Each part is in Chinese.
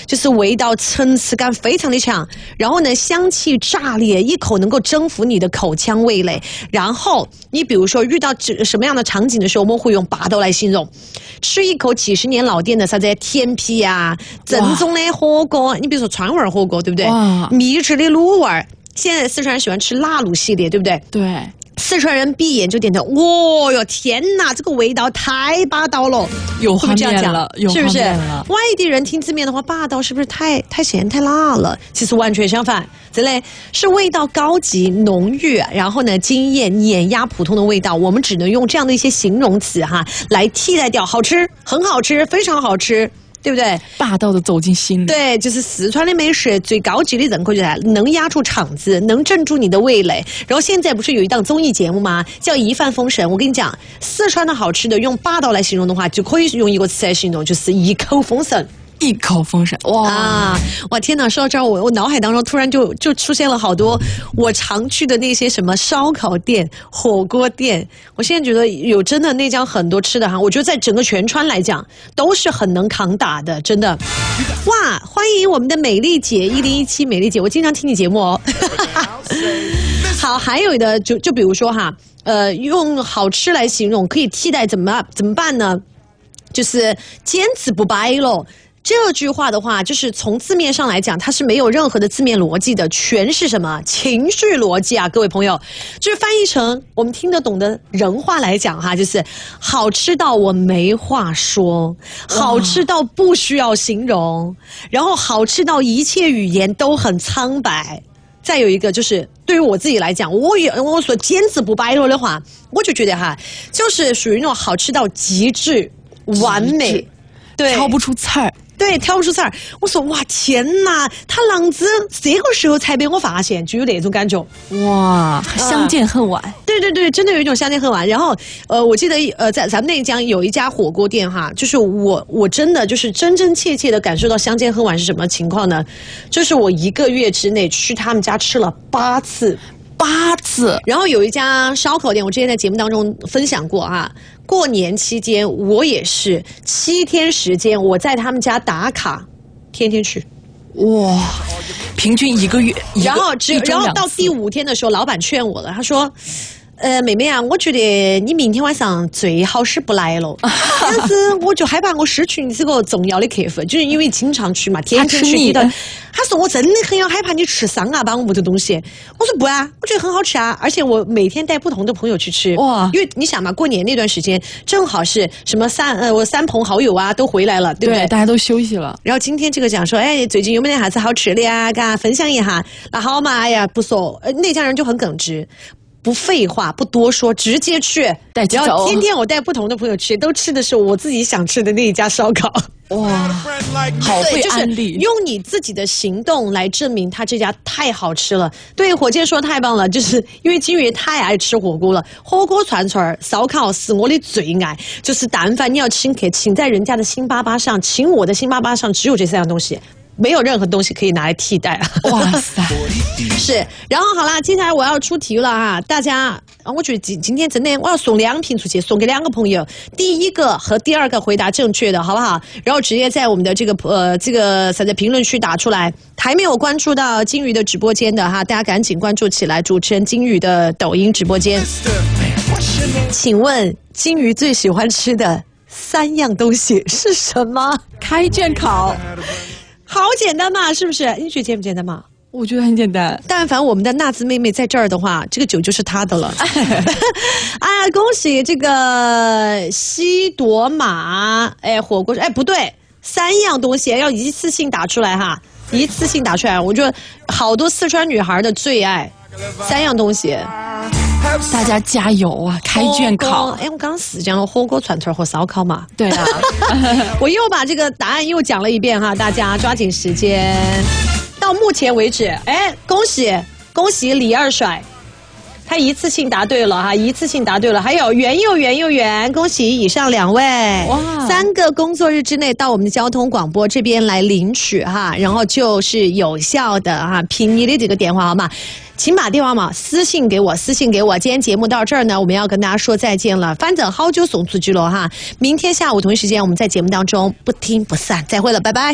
就是味道层次感非常的强，然后呢香气炸裂，一口能够征服你的口腔味蕾。然后你比如说遇到什么样的场景的时候，我们会用霸道来形容。吃一口几十年老店的啥子甜皮啊，正宗的火锅，你比如说川味火锅，对不对？秘制的卤味。现在四川人喜欢吃辣卤系列，对不对？ 对。 四川人闭眼就点头，哇哟天哪，这个味道太霸道了， 有画面了， 是不是？外地人听字面的话，霸道是不是太咸太辣了？其实完全相反，这类是味道高级浓郁，然后呢惊艳碾压普通的味道，我们只能用这样的一些形容词哈来替代掉好吃、很好吃、非常好吃。对不对？ 霸道的走进心里。 对，就是四川的美食最高级的认可就是能压住场子，能镇住你的味蕾。然后现在不是有一档综艺节目吗？叫《一饭封神》。我跟你讲，四川的好吃的用霸道来形容的话，就可以用一个词来形容，就是一口封神。 一口封神， 哇天哪！说到这儿，我脑海当中突然就出现了好多我常去的那些什么烧烤店、火锅店。我现在觉得有真的那家很多吃的哈，我觉得在整个全川来讲都是很能扛打的，真的。哇，欢迎我们的美丽姐1017美丽姐，我经常听你节目哦。好，还有的就比如说哈，用好吃来形容可以替代怎么办呢？就是坚持不掰了。这句话的话，就是从字面上来讲，它是没有任何的字面逻辑的，全是什么情绪逻辑啊！各位朋友，就是翻译成我们听得懂的人话来讲哈，就是好吃到我没话说，好吃到不需要形容，然后好吃到一切语言都很苍白。再有一个就是对于我自己来讲，我所坚持不掰了的话，我就觉得哈，就是属于那种好吃到极致完美，对， 挑不出刺儿。 对，挑不出刺儿。我说哇天哪，他啷子这个时候才被我发现，就有那种感觉。 哇，相见恨晚。 对，真的有一种相见恨晚。然后我记得在咱们内江有一家火锅店哈，就是我真的就是真真切切的感受到相见恨晚是什么情况呢？就是我1个月之内去他们家吃了8次。然后有一家烧烤店，我之前在节目当中分享过哈。过年期间，我也是7天时间，我在他们家打卡，天天去。 哇，平均1个月， 然后到第5天的时候，老板劝我了，他说。妹妹啊，我觉得你明天晚上最好是不来了，但是我就害怕我失去你这个重要的客户，就是因为经常去嘛，天天去的。他说我真的很害怕你吃伤啊，把我们的东西。我说不啊，我觉得很好吃啊，而且我每天带不同的朋友去吃。哇，因为你想嘛，过年那段时间正好是什么我三朋好友啊都回来了，对不对？ 大家都休息了。 然后今天这个讲说，哎，最近有没有啥子好吃的呀？给大家分享一下。那好嘛，哎呀，不说，那家人就很耿直。不废话，不多说，直接去带走。 然后天天我带不同的朋友去，都吃的是我自己想吃的那一家烧烤。 哇，好会安利， 就是用你自己的行动来证明他这家太好吃了。对，火箭说太棒了，就是因为金鱼太爱吃火锅了，火锅串串烧烤是我的最爱。就是但凡你要请客，请在人家的辛巴巴上，请我的辛巴巴上，只有这3样东西。没有任何东西可以拿来替代。 哇塞， 是。然后好啦，接下来我要出题了哈，大家，我觉得今天真的我要送2瓶出去，送给2个朋友，第1个和第2个回答正确的，好不好？然后直接在我们的这个啥在评论区打出来。还没有关注到金鱼的直播间的哈，大家赶紧关注起来，主持人金鱼的抖音直播间。请问金鱼最喜欢吃的3样东西是什么？ 开卷考。 好简单嘛，是不是？你觉得简不简单嘛？ 我觉得很简单。 但凡我们的娜兹妹妹在这儿的话，这个酒就是她的了。哎，恭喜这个西朵玛，哎，火锅，哎，不对，3样东西要一次性打出来哈，一次性打出来。我觉得好多四川女孩的最爱，3样东西。 大家加油啊！开卷考。 哎，我刚刚是讲了火锅串串和烧烤嘛？ 对啊。 我又把这个答案又讲了一遍哈，大家抓紧时间。到目前为止，哎，恭喜李二甩，他一次性答对了哈，一次性答对了。还有圆又圆，恭喜以上2位。哇！3个工作日之内到我们的交通广播这边来领取哈，然后就是有效的哈，凭你的这个电话好吗？请把电话码私信给我。今天节目到这儿呢，我们要跟大家说再见了。反正好久送出去了哈，明天下午同一时间我们在节目当中不听不散，再会了，拜拜。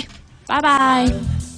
拜拜。